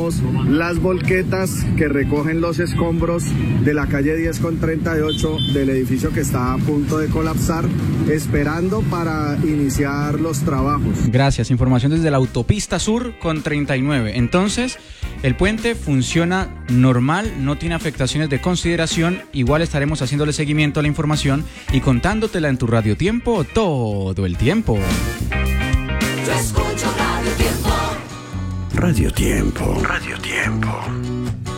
tenemos las volquetas que recogen los escombros de la calle 10 con 38 del edificio que está a punto de colapsar, esperando para iniciar los trabajos. Gracias, información desde la autopista sur con 39. Entonces, el puente funciona normal, no tiene afectaciones de consideración. Igual estaremos haciéndole seguimiento a la información y contándotela en tu Radio Tiempo todo el tiempo. Yo escucho Radio Tiempo. Radio Tiempo. Radio Tiempo.